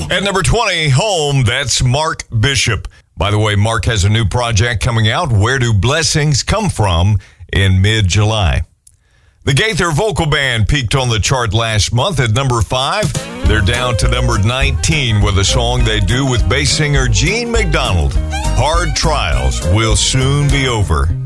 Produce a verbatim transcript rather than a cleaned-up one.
At number twenty, Home, that's Mark Bishop. By the way, Mark has a new project coming out, Where Do Blessings Come From, in mid-July. The Gaither Vocal Band peaked on the chart last month at number five. They're down to number nineteen with a song they do with bass singer Gene McDonald. Hard Trials Will Soon Be Over.